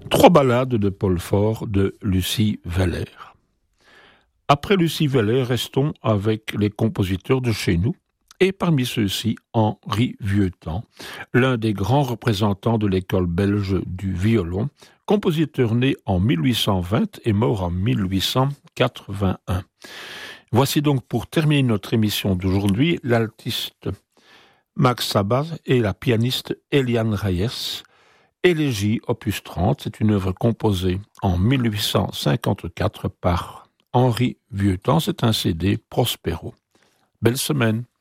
Trois ballades de Paul Faure de Lucie Weller. Après Lucie Weller, restons avec les compositeurs de chez nous, et parmi ceux-ci, Henri Vieuxtemps, l'un des grands représentants de l'école belge du violon, compositeur né en 1820 et mort en 1881. Voici donc pour terminer notre émission d'aujourd'hui l'altiste Max Sabas et la pianiste Eliane Reyes. Élégie opus 30, c'est une œuvre composée en 1854 par Henri Vieuxtemps, c'est un CD Prospero. Belle semaine.